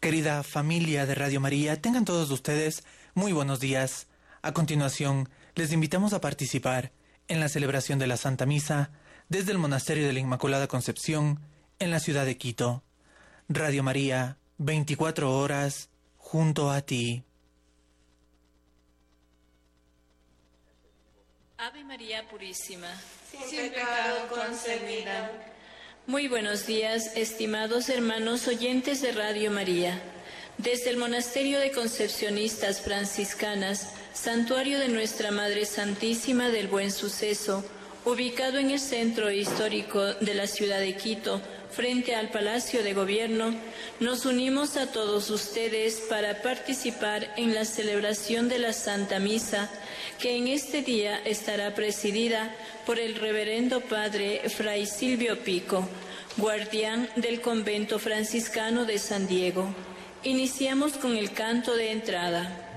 Querida familia de Radio María, tengan todos ustedes muy buenos días. A continuación, les invitamos a participar en la celebración de la Santa Misa desde el Monasterio de la Inmaculada Concepción en la ciudad de Quito. Radio María, 24 horas junto a ti. Ave María Purísima, sin pecado concebida. Muy buenos días, estimados hermanos oyentes de Radio María. Desde el Monasterio de Concepcionistas Franciscanas, Santuario de Nuestra Madre Santísima del Buen Suceso, ubicado en el centro histórico de la ciudad de Quito, frente al Palacio de Gobierno, nos unimos a todos ustedes para participar en la celebración de la Santa Misa, que en este día estará presidida por el Reverendo Padre Fray Silvio Pico, guardián del Convento Franciscano de San Diego. Iniciamos con el canto de entrada.